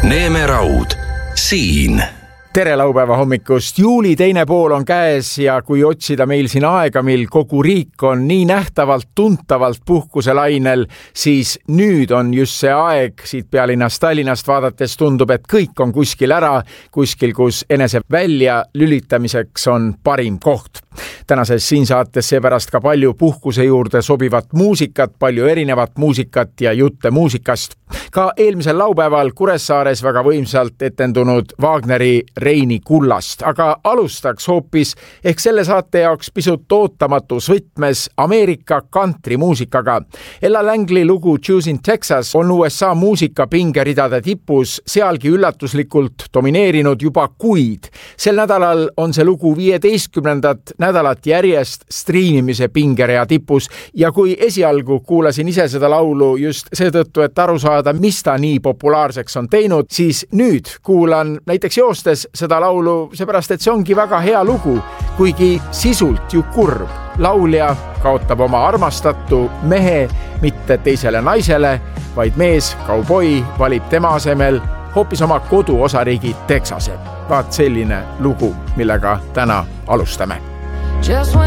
Neeme Raud, siin. Tere laupäeva hommikust. Juuli teine pool on käes ja kui otsida meil siin aega, mil kogu riik on nii nähtavalt, tuntavalt puhkuselainel, siis nüüd on just see aeg. Siit pealinnast Tallinnast vaadates tundub, et kõik on kuskil ära, kuskil, kus enese välja lülitamiseks on parim koht. Tänases siin saates seepärast ka palju puhkuse juurde sobivat muusikat, palju erinevat muusikat ja jutte muusikast. Ka eelmisel laupäeval Kuressaares väga võimsalt etendunud Wagneri Reini kullast, aga alustaks hoopis ehk selle saate jaoks pisut ootamatus võtmes Ameerika kantrimuusikaga. Ella Langley lugu Choosing Texas on USA muusika pingeridade tipus, sealgi üllatuslikult domineerinud juba kuid. Sel nädalal on see lugu 15. nädalat järjest striimimise pingerea tipus ja kui esialgu kuulasin ise seda laulu just seetõttu, et aru saada, mis ta nii populaarseks on teinud, siis nüüd kuulan näiteks joostes seda laulu seepärast, et see ongi väga hea lugu, kuigi sisult ju kurb. Laulja kaotab oma armastatu mehe mitte teisele naisele, vaid mees, kauboi, valib tema asemel hoopis oma koduosariigi Texase. Vaat selline lugu, millega täna alustame.